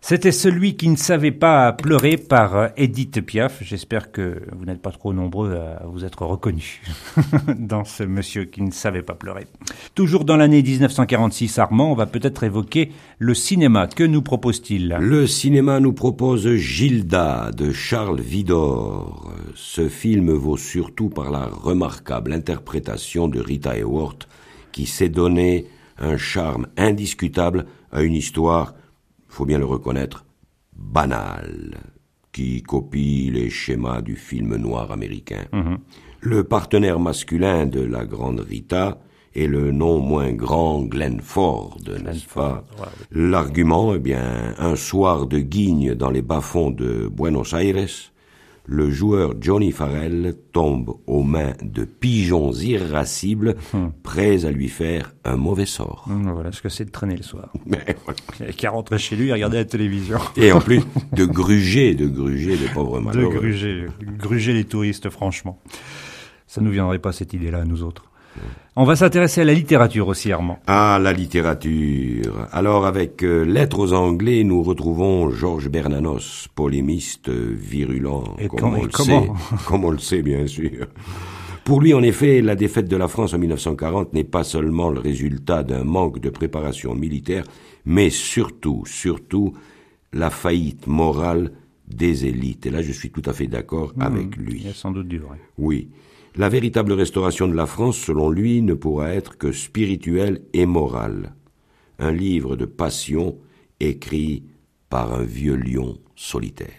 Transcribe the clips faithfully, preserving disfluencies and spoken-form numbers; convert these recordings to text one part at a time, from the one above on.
C'était Celui qui ne savait pas pleurer par Édith Piaf. J'espère que vous n'êtes pas trop nombreux à vous être reconnus dans ce monsieur qui ne savait pas pleurer. Toujours dans l'année dix-neuf cent quarante-six, Armand, on va peut-être évoquer le cinéma. Que nous propose-t-il ? Le cinéma nous propose Gilda de Charles Widor. Ce film vaut surtout par la remarquable interprétation de Rita Hayworth qui s'est donné un charme indiscutable à une histoire, faut bien le reconnaître, banale, qui copie les schémas du film noir américain. Mmh. Le partenaire masculin de la grande Rita est le non moins grand Glenn Ford, n'est-ce pas ? Ouais. L'argument, eh bien, un soir de guigne dans les bas-fonds de Buenos Aires, le joueur Johnny Farrell tombe aux mains de pigeons irascibles, hum. prêts à lui faire un mauvais sort. Hum, voilà ce que c'est de traîner le soir. Mais voilà. Qui rentrait chez lui et regardait la télévision. Et en plus, de gruger, de gruger les pauvres malheureux. De gruger, gruger les touristes, franchement. Ça nous viendrait pas cette idée-là à nous autres. On va s'intéresser à la littérature aussi, Armand. Ah, la littérature. Alors, avec euh, Lettres aux Anglais, nous retrouvons Georges Bernanos, polémiste euh, virulent, et comme quand, on le comment sait, comme on le sait, bien sûr. Pour lui, en effet, la défaite de la France en mille neuf cent quarante n'est pas seulement le résultat d'un manque de préparation militaire, mais surtout, surtout, la faillite morale des élites. Et là, je suis tout à fait d'accord mmh, avec lui. Il y a sans doute du vrai. Oui. La véritable restauration de la France, selon lui, ne pourra être que spirituelle et morale. Un livre de passion écrit par un vieux lion solitaire.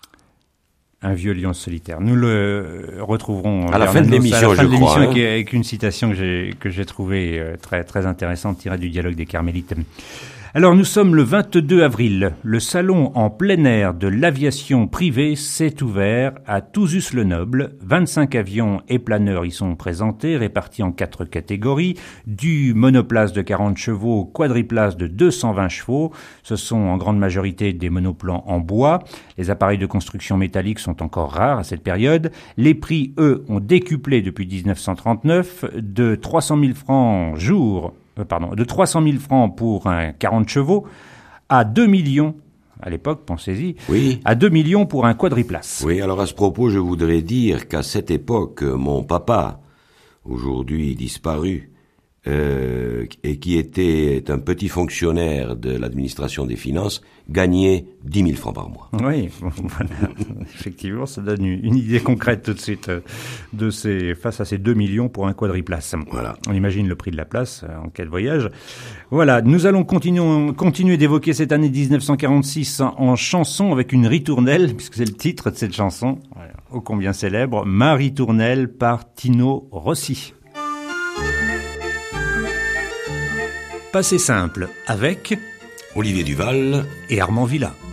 Un vieux lion solitaire. Nous le retrouverons à la fin de l'émission, je crois, hein. Avec une citation que j'ai que j'ai trouvée très très intéressante, tirée du dialogue des Carmélites. Alors nous sommes le vingt-deux avril. Le salon en plein air de l'aviation privée s'est ouvert à Touzus-le-Noble. vingt-cinq avions et planeurs y sont présentés, répartis en quatre catégories. Du monoplace de quarante chevaux au quadriplace de deux cent vingt chevaux. Ce sont en grande majorité des monoplans en bois. Les appareils de construction métallique sont encore rares à cette période. Les prix, eux, ont décuplé depuis dix-neuf cent trente-neuf de trois cent mille francs jour. Pardon, de trois cent mille francs pour un quarante chevaux à deux millions, à l'époque, pensez-y, oui. à deux millions pour un quadriplace. Oui, alors à ce propos, je voudrais dire qu'à cette époque, mon papa, aujourd'hui disparu, euh, et qui était un petit fonctionnaire de l'administration des finances, gagnait dix mille francs par mois. Oui, voilà. Effectivement, ça donne une idée concrète tout de suite de ces, face à ces deux millions pour un quadriplace. Voilà. On imagine le prix de la place en cas de voyage. Voilà, nous allons continuer, continuer d'évoquer cette année dix-neuf cent quarante-six en chanson avec une ritournelle, puisque c'est le titre de cette chanson, ô combien célèbre, Ma ritournelle par Tino Rossi. Passé simple avec Olivier Duval et Armand Villa.